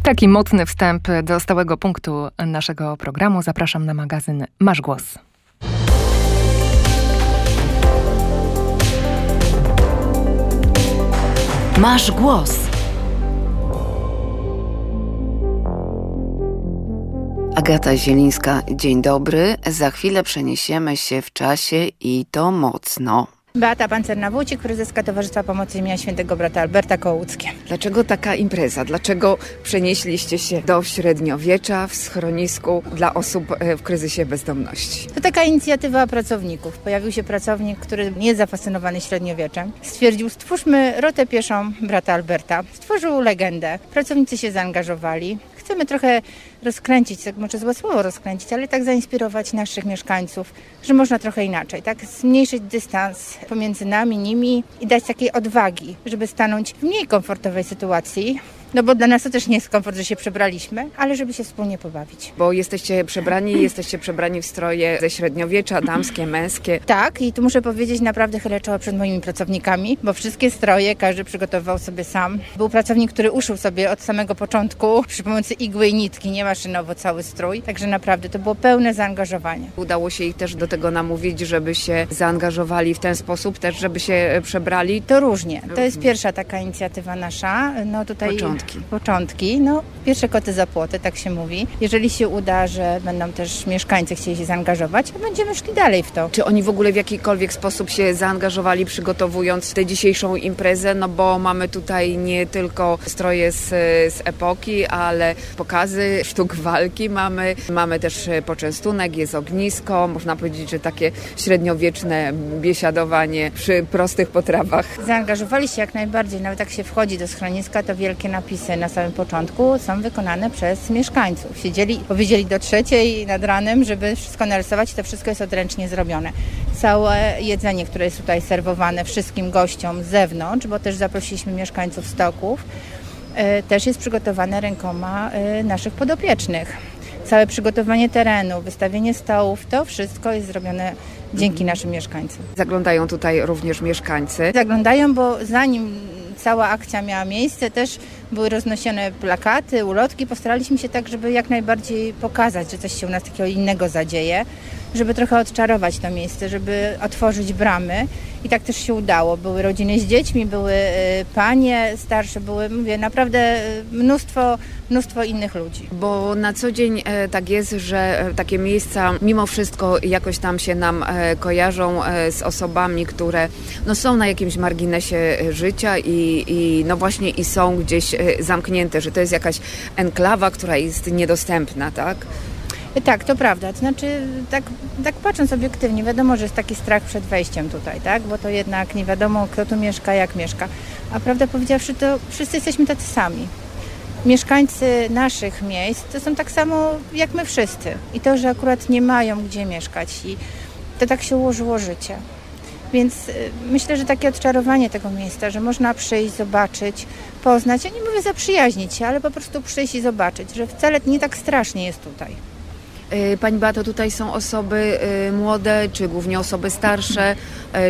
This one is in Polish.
Taki mocny wstęp do stałego punktu naszego programu. Zapraszam na magazyn Masz Głos. Masz Głos. Agata Zielińska, dzień dobry. Za chwilę przeniesiemy się w czasie i to mocno. Beata Pancerna-Wójcik, prezeska Towarzystwa Pomocy imienia Świętego Brata Alberta, Kołódzkie. Dlaczego taka impreza? Dlaczego przenieśliście się do średniowiecza w schronisku dla osób w kryzysie bezdomności? To taka inicjatywa pracowników. Pojawił się pracownik, który nie jest zafascynowany średniowieczem. Stwierdził, stwórzmy rotę pieszą Brata Alberta. Stworzył legendę. Pracownicy się zaangażowali. Chcemy trochę rozkręcić, tak może złe słowo rozkręcić, ale tak zainspirować naszych mieszkańców, że można trochę inaczej, tak zmniejszyć dystans pomiędzy nami, nimi i dać takiej odwagi, żeby stanąć w mniej komfortowej sytuacji. No bo dla nas to też nie jest komfort, że się przebraliśmy, ale żeby się wspólnie pobawić. Bo jesteście przebrani w stroje ze średniowiecza, damskie, męskie. Tak, i tu muszę powiedzieć, naprawdę chylę czoła przed moimi pracownikami, bo wszystkie stroje każdy przygotowywał sobie sam. Był pracownik, który uszył sobie od samego początku przy pomocy igły i nitki, nie maszynowo cały strój, także naprawdę to było pełne zaangażowanie. Udało się ich też do tego namówić, żeby się zaangażowali w ten sposób, też żeby się przebrali? To różnie. To jest pierwsza taka inicjatywa nasza. No tutaj Początki. No, pierwsze koty za płoty, tak się mówi. Jeżeli się uda, że będą też mieszkańcy chcieli się zaangażować, to będziemy szli dalej w to. Czy oni w ogóle w jakikolwiek sposób się zaangażowali, przygotowując tę dzisiejszą imprezę? No bo mamy tutaj nie tylko stroje z epoki, ale pokazy sztuk walki mamy też poczęstunek, jest ognisko. Można powiedzieć, że takie średniowieczne biesiadowanie przy prostych potrawach. Zaangażowali się jak najbardziej. Nawet jak się wchodzi do schroniska, to wielkie napisy na samym początku są wykonane przez mieszkańców. Siedzieli i powiedzieli do 3:00 nad ranem, żeby wszystko narysować i to wszystko jest odręcznie zrobione. Całe jedzenie, które jest tutaj serwowane wszystkim gościom z zewnątrz, bo też zaprosiliśmy mieszkańców Stoków, też jest przygotowane rękoma naszych podopiecznych. Całe przygotowanie terenu, wystawienie stołów, to wszystko jest zrobione dzięki naszym mieszkańcom. Zaglądają tutaj również mieszkańcy? Zaglądają, bo zanim cała akcja miała miejsce, też były roznosione plakaty, ulotki. Postaraliśmy się tak, żeby jak najbardziej pokazać, że coś się u nas takiego innego zadzieje, żeby trochę odczarować to miejsce, żeby otworzyć bramy. I tak też się udało. Były rodziny z dziećmi, były panie starsze, były, mówię, naprawdę mnóstwo innych ludzi. Bo na co dzień tak jest, że takie miejsca mimo wszystko jakoś tam się nam kojarzą z osobami, które no, są na jakimś marginesie życia i no właśnie i są gdzieś zamknięte, że to jest jakaś enklawa, która jest niedostępna, tak? Tak, to prawda. To znaczy, tak patrząc obiektywnie, wiadomo, że jest taki strach przed wejściem tutaj, tak? Bo to jednak nie wiadomo, kto tu mieszka, jak mieszka. A prawdę powiedziawszy, to wszyscy jesteśmy tacy sami. Mieszkańcy naszych miejsc to są tak samo jak my wszyscy. I to, że akurat nie mają gdzie mieszkać i to tak się ułożyło życie. Więc myślę, że takie odczarowanie tego miejsca, że można przyjść, zobaczyć, poznać. Ja nie mówię zaprzyjaźnić się, ale po prostu przyjść i zobaczyć, że wcale nie tak strasznie jest tutaj. Pani Beato, tutaj są osoby młode, czy głównie osoby starsze,